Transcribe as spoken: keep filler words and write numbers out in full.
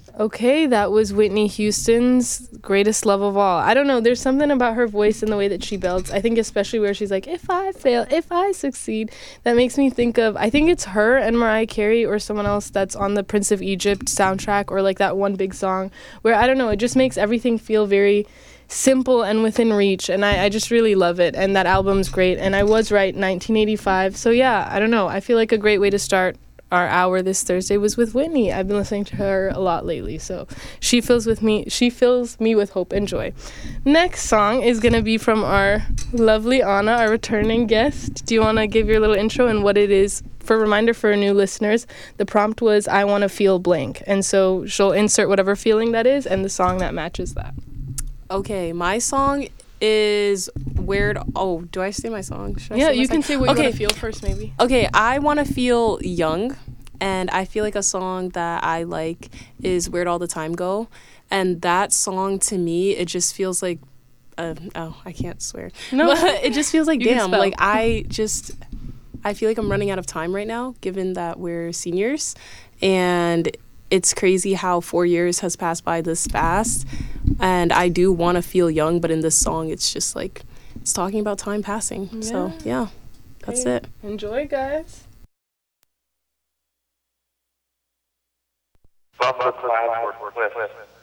Okay, that was Whitney Houston's Greatest Love of All. I don't know, there's something about her voice and the way that she belts. I think especially where she's like, if I fail, if I succeed, that makes me think of, I think it's her and Mariah Carey or someone else that's on the Prince of Egypt soundtrack, or like that one big song where, I don't know, it just makes everything feel very simple and within reach, and I, I just really love it, and that album's great, and I was right, nineteen eighty-five. So yeah, I don't know, I feel like a great way to start our hour this Thursday was with Whitney. I've been listening to her a lot lately, so she fills with me she fills me with hope and joy. Next song is gonna be from our lovely Anna, our returning guest. Do you want to give your little intro and what it is? For a reminder for new listeners, the prompt was I want to feel blank, and so she'll insert whatever feeling that is and the song that matches that. Okay, my song is Weird. Oh, do I say my song? Should I yeah, say my you song? can say what okay. you want to feel first, maybe. Okay, I want to feel young, and I feel like a song that I like is Where'd All the Time Go? And that song, to me, it just feels like, uh, oh, I can't swear. No. But it just feels like, You can damn, spell. like I just, I feel like I'm running out of time right now, given that we're seniors. And it's crazy how four years has passed by this fast. And I do want to feel young, but in this song, it's just like, it's talking about time passing. Yeah. So, yeah, that's Hey, it. Enjoy, guys. Bumper class for Cliff.